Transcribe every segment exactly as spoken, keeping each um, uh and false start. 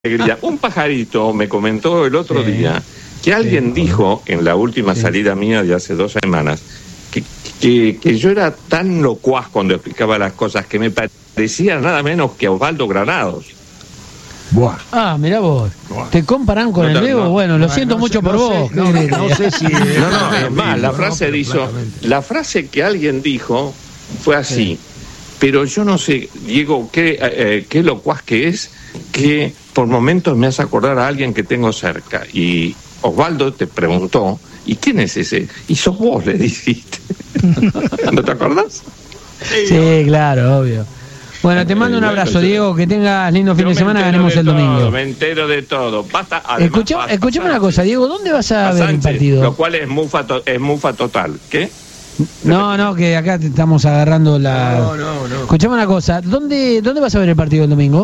Un pajarito me comentó el otro sí. día que alguien sí, dijo en la última sí. salida mía de hace dos semanas que, que, que yo era tan locuaz cuando explicaba las cosas que me parecía nada menos que a Osvaldo Granados. Buah. Ah, mirá vos. Buah. ¿Te comparan con no, el Diego? No, bueno, lo no, siento no mucho sé, por no vos. Sé, no, no, no sé si... No, no, es más, la frase no, dijo... La frase que alguien dijo fue así. Sí. Pero yo no sé, Diego, qué, eh, qué locuaz que es, que por momentos me hace acordar a alguien que tengo cerca. Y Osvaldo te preguntó, ¿y quién es ese? Y sos vos, le dijiste. ¿No te acordás? Sí, claro, obvio. Bueno, te mando un abrazo, Diego, que tengas lindo fin de semana, ganemos el domingo. Todo, me entero de todo. Basta, Escuchame, escuchame una cosa, Diego, ¿dónde vas a, a ver Sánchez, el partido? Lo cual es mufa, to, es mufa total. ¿Qué? No, no, que acá te estamos agarrando la... No, no, no. Escuchame una cosa, ¿dónde, dónde vas a ver el partido el domingo?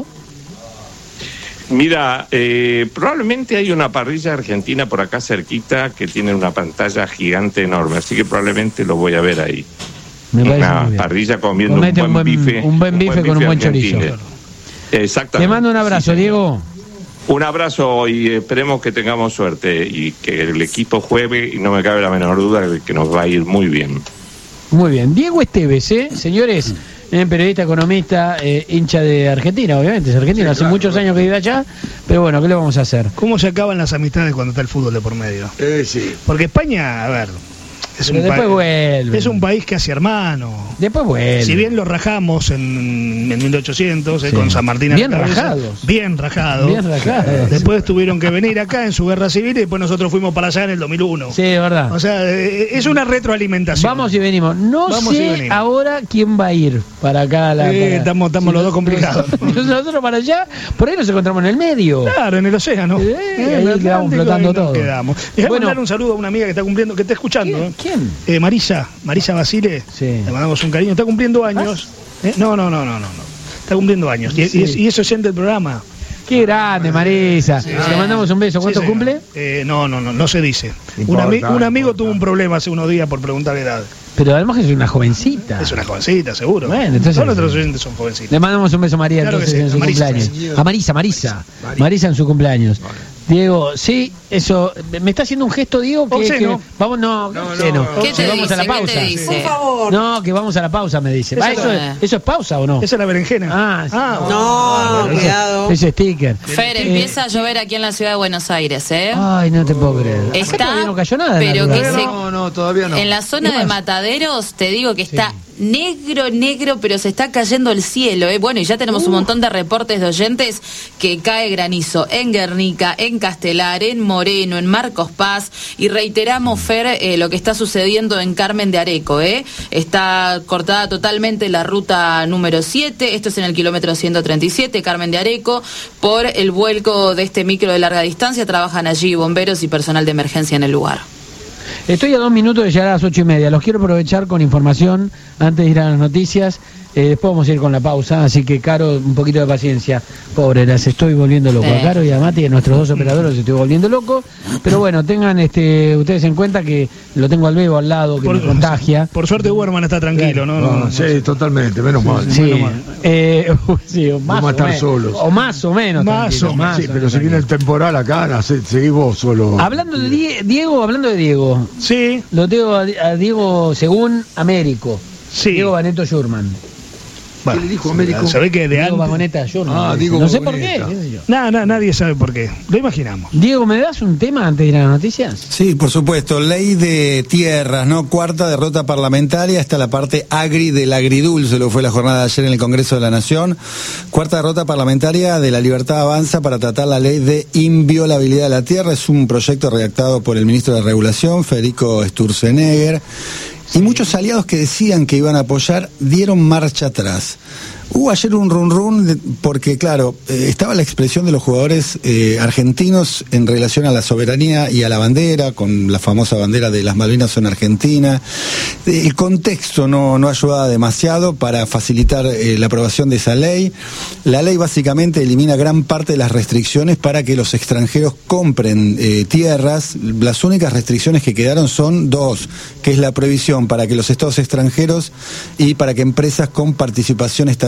Mira, eh, probablemente hay una parrilla argentina por acá cerquita que tiene una pantalla gigante enorme, así que probablemente lo voy a ver ahí. Me una parrilla comiendo un buen, un buen bife. Un buen bife, un buen bife con un buen chorizo. Exactamente. Te mando un abrazo, sí, Diego. Un abrazo y esperemos que tengamos suerte y que el equipo juegue y no me cabe la menor duda de que nos va a ir muy bien. Muy bien. Diego Esteves, ¿eh? Señores, eh, periodista, economista, eh, hincha de Argentina, obviamente. Es argentino, sí, hace claro, muchos claro. años que vive allá, pero bueno, ¿qué le vamos a hacer? ¿Cómo se acaban las amistades cuando está el fútbol de por medio? Eh, sí. Porque España, a ver... Es un, después vuelve. es un país casi hermano. Después vuelve. Si bien lo rajamos en, en mil ochocientos, sí. eh, con San Martín. Bien rajados. Bien rajados. Bien rajados. Después tuvieron que venir acá en su guerra civil y después nosotros fuimos para allá en el dos mil uno. Sí, es verdad. O sea, es una retroalimentación. Vamos y venimos. No Vamos sé venimos. ahora quién va a ir para acá. La, eh, para... Estamos, estamos sí, los dos complicados. Nosotros para allá, por ahí nos encontramos en el medio. Claro, en el océano. Eh, eh, ahí el quedamos flotando todo. Quedamos. Déjame bueno, mandar un saludo a una amiga que está cumpliendo, que está escuchando. ¿Quién? ¿Quién? Eh, Marisa. Marisa Basile, sí. le mandamos un cariño, está cumpliendo años. ¿Eh? No, no, no, no, no, no. Está cumpliendo años. Y, sí. y, y eso es el programa. Qué grande, Marisa. Sí, sí. Le mandamos un beso. ¿Cuánto sí, cumple? Eh, no, no, no, no se dice. Un, ami un amigo tuvo un problema hace unos días por preguntar edad. Pero además es una jovencita. Es una jovencita, seguro. Bueno, entonces todos nuestros oyentes son jovencitos. Le mandamos un beso a María, claro entonces, sí, en su Marisa, cumpleaños. Sí. A Marisa, Marisa. Marisa. Marisa en su cumpleaños. Vale. Diego, sí, eso. Me está haciendo un gesto, Diego, que, que vamos, no, no, no, no. ¿Qué te vamos dice? a la pausa. ¿Qué te dice? Por favor. No, que vamos a la pausa, me dice. ¿Va, eso, es, ¿Eso es pausa o no? Esa es la berenjena. Ah, sí. ah no, no, no, no cuidado. Ese, ese sticker. Fer, eh, empieza a llover aquí en la ciudad de Buenos Aires, ¿eh? Ay, no te puedo creer. Está, todavía no cayó nada. Pero que se, no, no, todavía no. En la zona de Mataderos, te digo que está sí. negro, negro, pero se está cayendo el cielo, ¿eh? Bueno, y ya tenemos uh. un montón de reportes de oyentes que cae granizo en Guernica, en Castelar, en Moreno, en Marcos Paz, y reiteramos, Fer, eh, lo que está sucediendo en Carmen de Areco, ¿eh? Está cortada totalmente la ruta número siete, esto es en el kilómetro ciento treinta y siete, Carmen de Areco, por el vuelco de este micro de larga distancia. Trabajan allí bomberos y personal de emergencia en el lugar. Estoy a dos minutos de llegar a las ocho y media. Los quiero aprovechar con información antes de ir a las noticias. Eh, después vamos a ir con la pausa, así que, Caro, un poquito de paciencia. Pobre, las estoy volviendo loco. A Caro y a Mati, a nuestros dos operadores, los estoy volviendo loco. Pero bueno, tengan este ustedes en cuenta que lo tengo al Bebo al lado, que por, me contagia. Por suerte, Werman está tranquilo, ¿no? no, no, no sí, no, totalmente, menos mal. Sí, menos mal. Eh, sí o más Vamos a estar o solos. O más o menos. Más o menos. Sí, pero tranquilo. Si viene el temporal acá, seguís vos solo. Hablando de Die Diego, hablando de Diego. Sí. Lo tengo a, a Diego según Américo. Sí. Diego Vaneto Schurman. ¿Qué le dijo Américo? ¿Sabés que de Diego antes? Vagoneta Schurman. Ah, Diego no sé Vagoneta. por qué. Nada, nada, nadie sabe por qué. Lo imaginamos. Diego, ¿me das un tema antes de ir a las noticias? Sí, por supuesto. Ley de tierras, ¿no? Cuarta derrota parlamentaria, hasta la parte agri del agridulce, lo fue la jornada de ayer en el Congreso de la Nación. Cuarta derrota parlamentaria de La Libertad Avanza para tratar la ley de inviolabilidad de la tierra. Es un proyecto redactado por el ministro de Regulación, Federico Sturzenegger. Y muchos aliados que decían que iban a apoyar dieron marcha atrás. Hubo ayer un run run porque, claro, eh, estaba la expresión de los jugadores eh, argentinos en relación a la soberanía y a la bandera, con la famosa bandera de las Malvinas son Argentina. Eh, el contexto no, no ayudaba demasiado para facilitar eh, la aprobación de esa ley. La ley básicamente elimina gran parte de las restricciones para que los extranjeros compren eh, tierras. Las únicas restricciones que quedaron son dos, que es la prohibición para que los estados extranjeros y para que empresas con participación estatal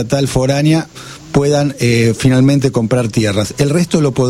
estatal foránea puedan eh, finalmente comprar tierras. El resto lo podrán